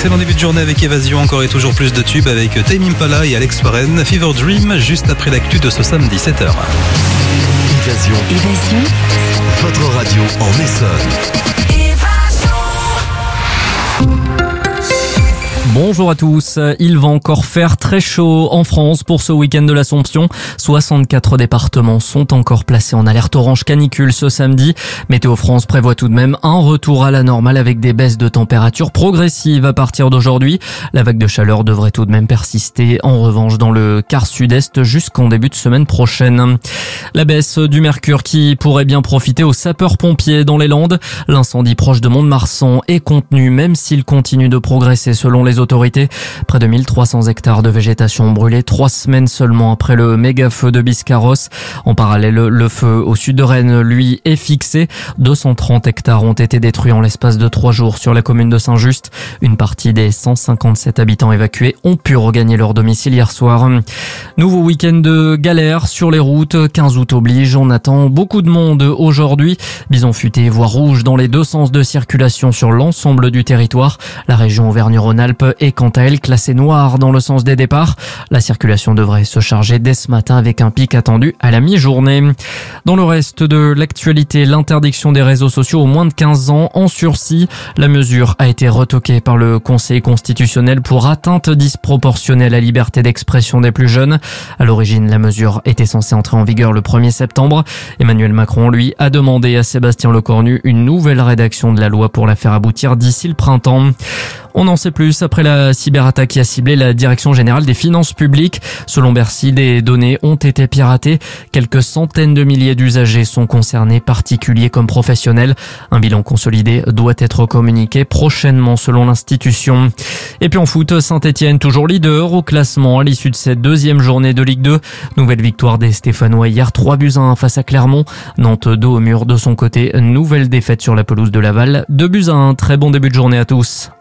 Excellent début de journée avec Évasion, encore et toujours plus de tubes avec Tame Impala et Alex Warren. Fever Dream, juste après l'actu de ce samedi 7h. Évasion. Votre radio en Essonne. Bonjour à tous. Il va encore faire très chaud en France pour ce week-end de l'Assomption. 64 départements sont encore placés en alerte orange canicule ce samedi. Météo France prévoit tout de même un retour à la normale avec des baisses de température progressives à partir d'aujourd'hui. La vague de chaleur devrait tout de même persister en revanche dans le quart sud-est jusqu'en début de semaine prochaine. La baisse du mercure qui pourrait bien profiter aux sapeurs-pompiers dans les Landes. L'incendie proche de Mont-de-Marsan est contenu même s'il continue de progresser selon les autorités. Près de 1300 hectares de végétation ont brûlé 3 semaines seulement après le méga feu de Biscarrosse. En parallèle, le feu au sud de Rennes, lui, est fixé. 230 hectares ont été détruits en l'espace de 3 jours sur la commune de Saint-Just. Une partie des 157 habitants évacués ont pu regagner leur domicile hier soir. Nouveau week-end de galère sur les routes. 15 août oblige. On attend beaucoup de monde aujourd'hui. Bison futé, voie rouge dans les deux sens de circulation sur l'ensemble du territoire. La région Auvergne-Rhône-Alpes est quant à elle classée noire dans le sens des départs. La circulation devrait se charger dès ce matin avec un pic attendu à la mi-journée. Dans le reste de l'actualité, l'interdiction des réseaux sociaux aux moins de 15 ans en sursis. La mesure a été retoquée par le Conseil constitutionnel pour atteinte disproportionnée à la liberté d'expression des plus jeunes. À l'origine, la mesure était censée entrer en vigueur le 1er septembre. Emmanuel Macron, lui, a demandé à Sébastien Lecornu une nouvelle rédaction de la loi pour la faire aboutir d'ici le printemps. On en sait plus après la cyberattaque qui a ciblé la Direction générale des finances publiques. Selon Bercy, des données ont été piratées. Quelques centaines de milliers d'usagers sont concernés, particuliers comme professionnels. Un bilan consolidé doit être communiqué prochainement selon l'institution. Et puis en foot, Saint-Etienne toujours leader au classement à l'issue de cette deuxième journée de Ligue 2. Nouvelle victoire des Stéphanois hier, 3-1 face à Clermont. Nantes dos au mur de son côté. Nouvelle défaite sur la pelouse de Laval, 2-1. Très bon début de journée à tous.